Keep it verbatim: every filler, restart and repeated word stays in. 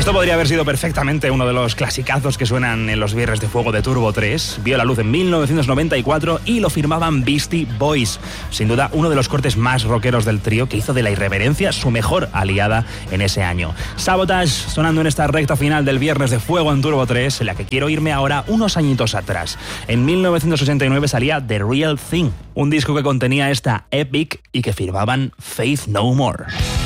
Esto podría haber sido perfectamente uno de los clasicazos que suenan en los Viernes de Fuego de Turbo tres. Vio la luz en mil novecientos noventa y cuatro y lo firmaban Beastie Boys. Sin duda, uno de los cortes más rockeros del trío, que hizo de la irreverencia su mejor aliada en ese año. Sabotage sonando en esta recta final del Viernes de Fuego en Turbo tres, en la que quiero irme ahora unos añitos atrás. En mil novecientos ochenta y nueve salía The Real Thing, un disco que contenía esta Epic y que firmaban Faith No More.